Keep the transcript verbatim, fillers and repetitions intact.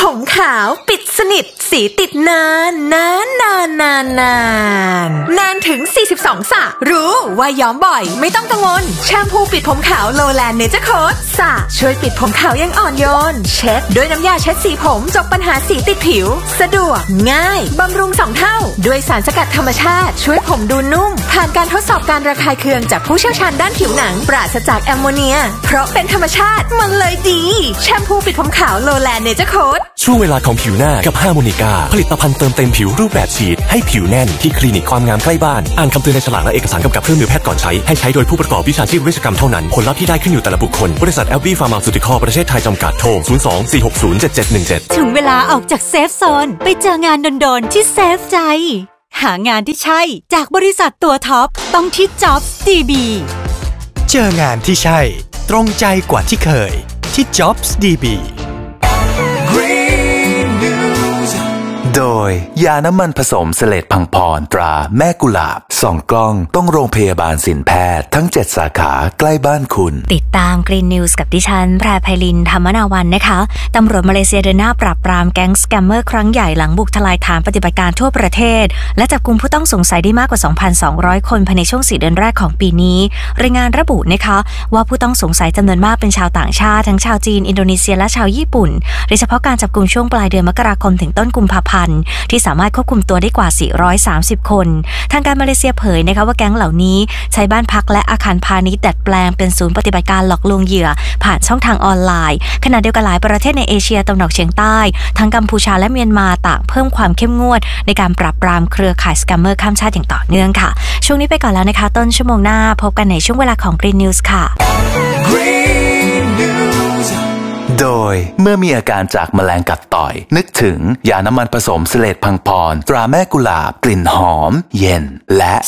ผมขาวปิดสนิทสีติดนานนานนานนานนานนานถึงสี่สิบสองสระรู้ว่าย้อมบ่อยไม่ต้องกังวลแชมพูปิดผมขาวโลแลนเนเจอร์โค้ดสระช่วยปิดผมขาวยังอ่อนโยนเช็ดด้วยน้ำยาเช็ดสีผมจบปัญหาสีติดผิวสะดวกง่ายบำรุงสองเท่าด้วยสารสกัดธรรมชาติช่วยผมดูนุ่มผ่านการทดสอบการระคายเคืองจากผู้เชี่ยวชาญด้านผิวหนังปราศจากแอมโมเนียเพราะเป็นธรรมชาติมันเลยดีแชมพูปิดผมขาวโลแลนเนเจอร์โค้ดช่วงเวลาของผิวหน้ากับฮาร์โมนิกาผลิตภัณฑ์เติมเต็มผิวรูปแบบฉีดให้ผิวแน่นที่คลินิกความงามใกล้บ้านอ่านคำเตือนในฉลากและเอกสารกำกับเครื่องมือแพทย์ก่อนใช้ให้ใช้โดยผู้ประกอบวิชาชีพเวชกรรมเท่านั้นผลลัพธ์ที่ได้ขึ้นอยู่แต่ละบุคคลบริษัทแอลบี้ฟาร์มาซูติคอลประเทศไทยจำกัดโทรศูนย์ สอง สี่ หก ศูนย์ เจ็ด เจ็ด หนึ่ง เจ็ดถึงเวลาออกจากเซฟโซนไปเจองานโดนๆที่เซฟใจหางานที่ใช่จากบริษัทตัวท็อปต้องที่ Jobs ดี บีเจองานที่ใช่ตรงใจกว่าที่เคยที่ Jobs ดี บีโดยยาน้ำมันผสมเสลดพังพรตราแม่กุหลาบส่องกล้องต้องโรงพยาบาลสินแพทย์ทั้งเจ็ดสาขาใกล้บ้านคุณติดตาม Green News กับดิฉันแพรไพลินธรรมนาวันนะคะตำรวจมาเลเซียเดินหน้าปราบปรามแก๊งสแกมเมอร์ครั้งใหญ่หลังบุกทลายฐานปฏิบัติการทั่วประเทศและจับกุมผู้ต้องสงสัยได้มากกว่า สองพันสองร้อย คนภายในช่วงสี่เดือนแรกของปีนี้รายงานระบุนะคะว่าผู้ต้องสงสัยจำนวนมากเป็นชาวต่างชาติทั้งชาวจีนอินโดนีเซียและชาวญี่ปุ่นโดยเฉพาะการจับกุมช่วงปลายเดือนมกราคมถึงต้นกุมภาพันธ์ที่สามารถควบคุมตัวได้กว่าสี่ร้อยสามสิบคนทางการมาเลเซียเผยนะคะว่าแก๊งเหล่านี้ใช้บ้านพักและอาคารพาณิชย์ดัดแปลงเป็นศูนย์ปฏิบัติการหลอกลวงเหยื่อผ่านช่องทางออนไลน์ขณะเดียวกันหลายประเทศในเอเชียตะวันออกเฉียงใต้ทั้งกัมพูชาและเมียนมาต่างเพิ่มความเข้มงวดในการปราบปรามเครือข่ายสแกมเมอร์ข้ามชาติอย่างต่อเนื่องค่ะช่วงนี้ไปก่อนแล้วนะคะต้นชั่วโมงหน้าพบกันในช่วงเวลาของ Green News ค่ะ Green News โดยเมื่อมีอาการจากแมลงกัดต่อยนึกถึงยาน้ำมันผสมเสลดพังพรตราแม่กุหลาบกลิ่นหอมเย็นและ